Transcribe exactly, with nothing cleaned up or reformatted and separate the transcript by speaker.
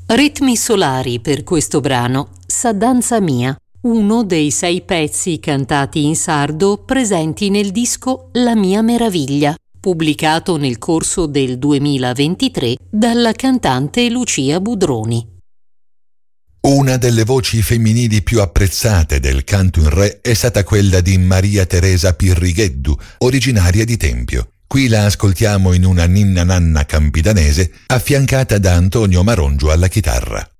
Speaker 1: Ritmi solari per questo brano, S'addanza mia, uno dei sei pezzi cantati in sardo presenti nel disco La mia meraviglia, pubblicato nel corso del duemilaventitré dalla cantante Lucia Budroni.
Speaker 2: Una delle voci femminili più apprezzate del canto in re è stata quella di Maria Teresa Pirrigheddu, originaria di Tempio. Qui la ascoltiamo in una ninna nanna campidanese affiancata da Antonio Marongio alla chitarra.